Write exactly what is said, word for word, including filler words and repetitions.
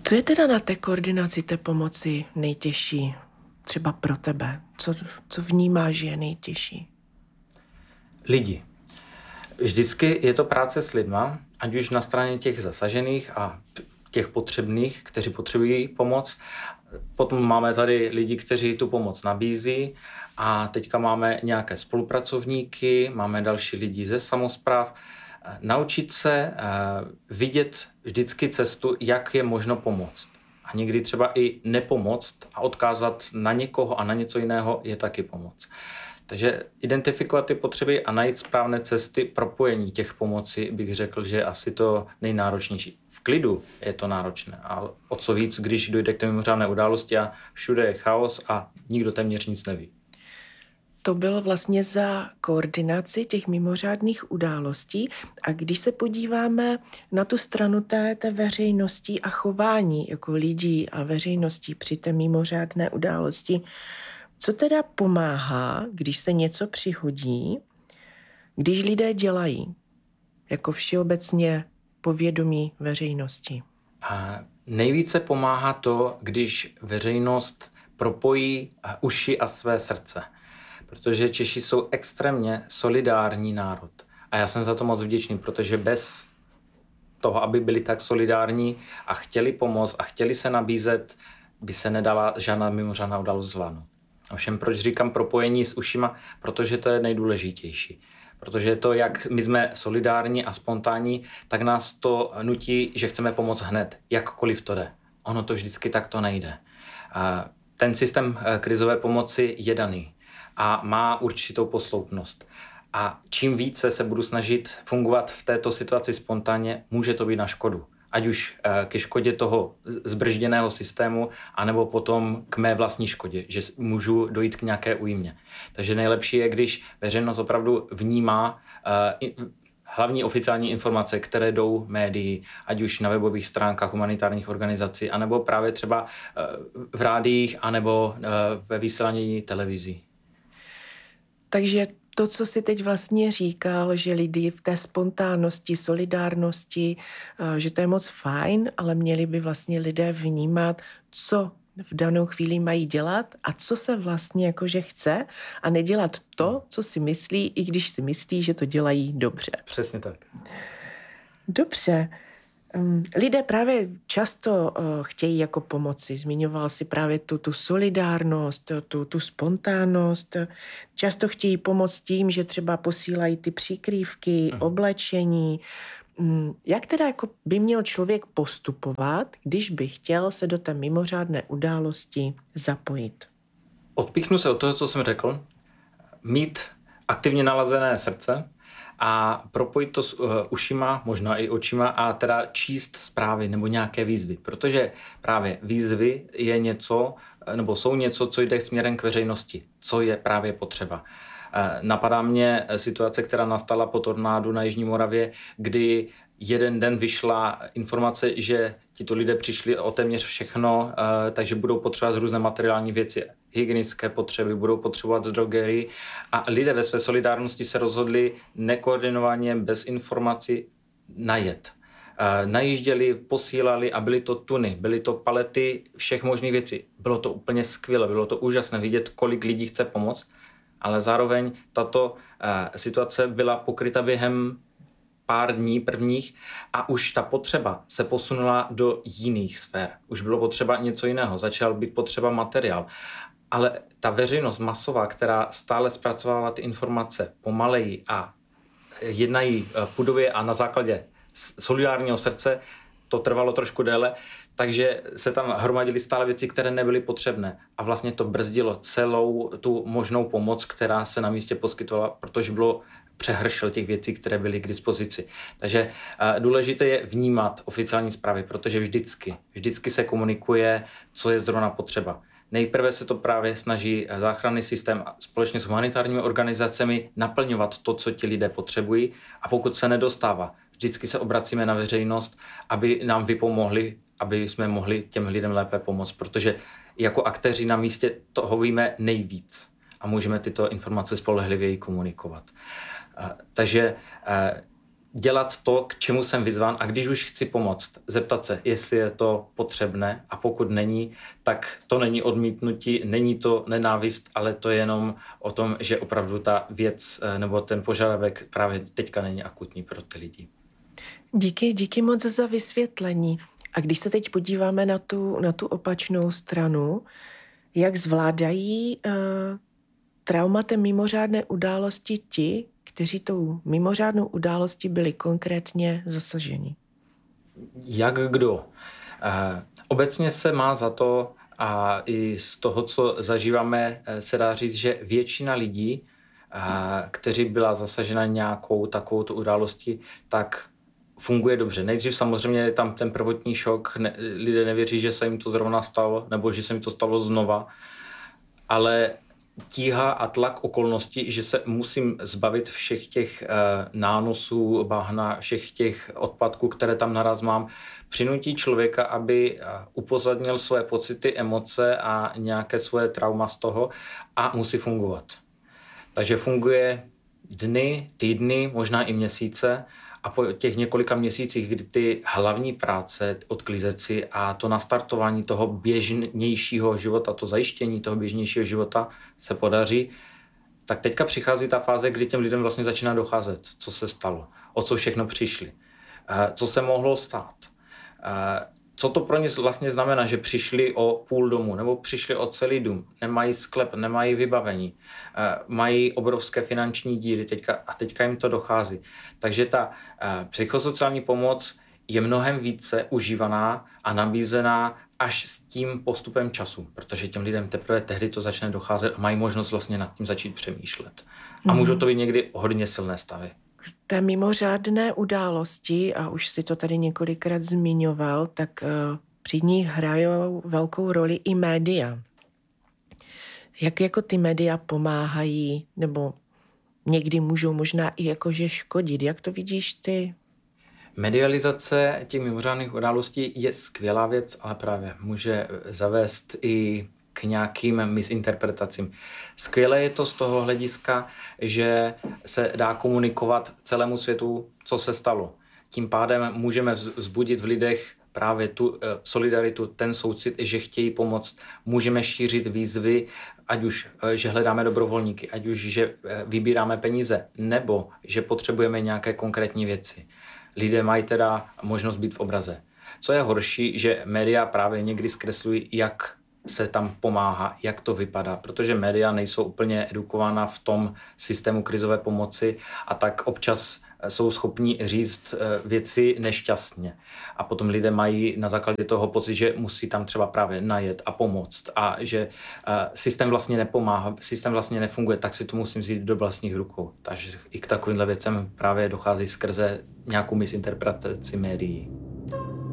Co je teda na té koordinaci té pomoci nejtěžší? Třeba pro tebe. Co, co vnímáš, že je nejtěžší? Lidi. Vždycky je to práce s lidma, ať už na straně těch zasažených a těch potřebných, kteří potřebují pomoc. Potom máme tady lidi, kteří tu pomoc nabízí a teďka máme nějaké spolupracovníky, máme další lidi ze samospráv. Naučit se vidět vždycky cestu, jak je možno pomoct. A někdy třeba i nepomoct a odkázat na někoho a na něco jiného je taky pomoc. Takže identifikovat ty potřeby a najít správné cesty propojení těch pomocí bych řekl, že je asi to nejnáročnější. V klidu je to náročné, ale o co víc, když dojde k té mimořádné události a všude je chaos a nikdo téměř nic neví. To bylo vlastně za koordinaci těch mimořádných událostí. A když se podíváme na tu stranu té, té veřejnosti a chování jako lidí a veřejností při té mimořádné události, co teda pomáhá, když se něco přihodí, když lidé dělají jako všeobecně povědomí veřejnosti? A nejvíce pomáhá to, když veřejnost propojí uši a své srdce. Protože Češi jsou extrémně solidární národ. A já jsem za to moc vděčný, protože bez toho, aby byli tak solidární a chtěli pomoct a chtěli se nabízet, by se nedala žádná mimořádná událost zvládnout. Ovšem, proč říkám propojení s ušima? Protože to je nejdůležitější. Protože to, jak my jsme solidární a spontánní, tak nás to nutí, že chceme pomoct hned, jakkoliv to jde. Ono to vždycky takto nejde. Ten systém krizové pomoci je daný a má určitou posloupnost. A čím více se budu snažit fungovat v této situaci spontánně, může to být na škodu. Ať už ke škodě toho zbržděného systému, anebo potom k mé vlastní škodě, že můžu dojít k nějaké újmě. Takže nejlepší je, když veřejnost opravdu vnímá uh, hlavní oficiální informace, které jdou médii, ať už na webových stránkách humanitárních organizací, anebo právě třeba uh, v rádiích, anebo uh, ve vysílání televizí. Takže to, co jsi teď vlastně říkal, že lidi v té spontánnosti, solidárnosti, že to je moc fajn, ale měli by vlastně lidé vnímat, co v danou chvíli mají dělat a co se vlastně jakože chce a nedělat to, co si myslí, i když si myslí, že to dělají dobře. Přesně tak. Dobře. Lidé právě často uh, chtějí jako pomoci. Zmiňoval si právě tu, tu solidárnost, tu, tu spontánnost. Často chtějí pomoct tím, že třeba posílají ty přikrývky, mm. oblečení. Jak teda jako by měl člověk postupovat, když by chtěl se do té mimořádné události zapojit? Odpíchnu se od toho, co jsem řekl. Mít aktivně nalazené srdce a propojit to s uh, ušima, možná i očima a teda číst zprávy nebo nějaké výzvy, protože právě výzvy je něco, nebo jsou něco, co jde směrem k veřejnosti, co je právě potřeba. Uh, napadá mě situace, která nastala po tornádu na Jižní Moravě, kdy jeden den vyšla informace, že tito lidé přišli o téměř všechno, uh, takže budou potřebovat různé materiální věci, hygienické potřeby, budou potřebovat drogerii a lidé ve své solidárnosti se rozhodli nekoordinovaně, bez informací najet. Uh, najížděli, posílali a byly to tuny, byly to palety všech možných věcí. Bylo to úplně skvělé, bylo to úžasné vidět, kolik lidí chce pomoct, ale zároveň tato uh, situace byla pokryta během pár dní prvních a už ta potřeba se posunula do jiných sfér. Už bylo potřeba něco jiného, začal být potřeba materiál. Ale ta veřejnost masová, která stále zpracovává ty informace pomaleji a jednají pudově a na základě solidárního srdce, to trvalo trošku déle, takže se tam hromadily stále věci, které nebyly potřebné. A vlastně to brzdilo celou tu možnou pomoc, která se na místě poskytovala, protože bylo přehršel těch věcí, které byly k dispozici. Takže uh, důležité je vnímat oficiální zprávy, protože vždycky, vždycky se komunikuje, co je zrovna potřeba. Nejprve se to právě snaží záchranný systém společně s humanitárními organizacemi naplňovat to, co ti lidé potřebují a pokud se nedostává, vždycky se obracíme na veřejnost, aby nám vypomohli, aby jsme mohli těm lidem lépe pomoct, protože jako aktéři na místě toho víme nejvíc a můžeme tyto informace spolehlivěji komunikovat. Takže dělat to, k čemu jsem vyzván a když už chci pomoct, zeptat se, jestli je to potřebné a pokud není, tak to není odmítnutí, není to nenávist, ale to je jenom o tom, že opravdu ta věc nebo ten požadavek právě teďka není akutní pro ty lidi. Díky, díky moc za vysvětlení. A když se teď podíváme na tu, na tu opačnou stranu, jak zvládají uh, traumatem mimořádné události ti, kteří tou mimořádnou událostí byli konkrétně zasaženi? Jak kdo? Uh, obecně se má za to, a i z toho, co zažíváme, se dá říct, že většina lidí, uh, kteří byla zasažena nějakou takovou událostí, tak funguje dobře. Nejdřív samozřejmě je tam ten prvotní šok, ne, lidé nevěří, že se jim to zrovna stalo, nebo že se jim to stalo znova, ale tíha a tlak okolností, že se musím zbavit všech těch e, nánosů, bahna, všech těch odpadků, které tam naraz mám, přinutí člověka, aby upozadnil své pocity, emoce a nějaké svoje trauma z toho a musí fungovat. Takže funguje dny, týdny, možná i měsíce a po těch několika měsících, kdy ty hlavní práce, odklízet si a to nastartování toho běžnějšího života, to zajištění toho běžnějšího života se podaří, tak teďka přichází ta fáze, kdy těm lidem vlastně začíná docházet, co se stalo, o co všechno přišli, co se mohlo stát. Co to pro ně vlastně znamená, že přišli o půl domu nebo přišli o celý dům, nemají sklep, nemají vybavení, mají obrovské finanční díry teďka, a teďka jim to dochází. Takže ta psychosociální pomoc je mnohem více užívaná a nabízená až s tím postupem času, protože těm lidem teprve tehdy to začne docházet a mají možnost vlastně nad tím začít přemýšlet. A Mm. můžou to být někdy hodně silné stavy. Té mimořádné události, a už si to tady několikrát zmiňoval, tak uh, při ní hrajou velkou roli i média. Jak jako ty média pomáhají, nebo někdy můžou možná i jakože škodit. Jak to vidíš ty? Medializace těch mimořádných událostí je skvělá věc, ale právě může zavést i k nějakým misinterpretacím. Skvělé je to z toho hlediska, že se dá komunikovat celému světu, co se stalo. Tím pádem můžeme vzbudit v lidech právě tu solidaritu, ten soucit, že chtějí pomoct. Můžeme šířit výzvy, ať už, že hledáme dobrovolníky, ať už, že vybíráme peníze, nebo že potřebujeme nějaké konkrétní věci. Lidé mají teda možnost být v obraze. Co je horší, že média právě někdy zkreslují, jak se tam pomáhá, jak to vypadá, protože média nejsou úplně edukována v tom systému krizové pomoci a tak občas jsou schopni říct věci nešťastně. A potom lidé mají na základě toho pocit, že musí tam třeba právě najet a pomoct a že systém vlastně nepomáhá, systém vlastně nefunguje, tak si to musím vzít do vlastních rukou. Takže i k takovýmhle věcem právě dochází skrze nějakou misinterpretaci médií.